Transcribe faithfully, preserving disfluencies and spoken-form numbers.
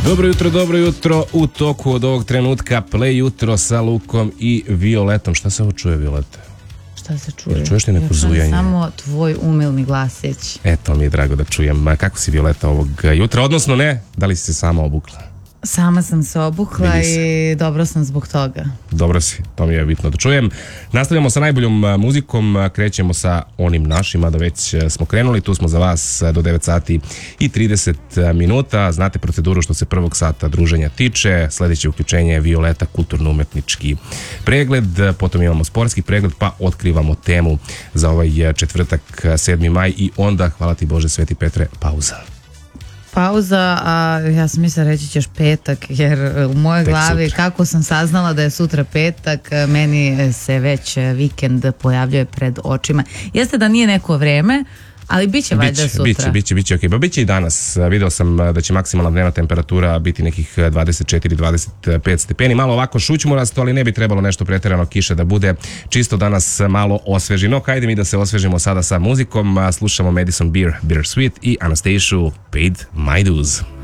Dobro jutro, dobro jutro. U toku od ovog trenutka Play jutro sa Lukom i Violetom. Šta se ovo čuje, Violeta? Šta se čuje? Jel čuješ ti neko ja zujanje? Samo tvoj umilni glasić. Eto, mi je drago da čujem. Kako si, Violeta, ovog jutra? Odnosno ne, da li si se sama obukla? Sama sam se obukla i dobro sam zbog toga. Dobro si, to mi je bitno da čujem. Nastavljamo sa najboljom muzikom, krećemo sa onim našima, da već smo krenuli, tu smo za vas do devet sati i trideset minuta. Znate proceduru što se prvog sata druženja tiče. Sljedeće uključenje je Violeta, kulturno-umetnički pregled, potom imamo sportski pregled, pa otkrivamo temu za ovaj četvrtak, sedmi maj, i onda, hvala ti Bože Sveti Petre, pauza. Pauza, a ja sam mislila reći ćeš petak, jer u mojoj Tek glavi sutra. kako sam saznala da je sutra petak, meni se već vikend pojavljuje pred očima. Jeste da nije neko vreme, ali bit će valjda sutra. Biće, biće, biće, ok. Ba biće i danas. Video sam da će maksimalna dnevna temperatura biti nekih dvadeset četiri do dvadeset pet stepeni. Malo ovako šućmurasto, ali ne bi trebalo nešto pretjerano kiše da bude. Čisto danas malo osveži. No, hajde mi da se osvežimo sada sa muzikom. Slušamo Madison Beer, Bittersweet, i Anastasiu, Paid My Dues.